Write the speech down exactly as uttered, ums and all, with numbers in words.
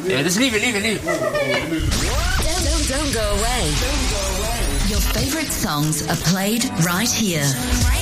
Yeah, just leave it, leave it, leave it. Don't, don't, don't go away. Your favorite songs are played right here.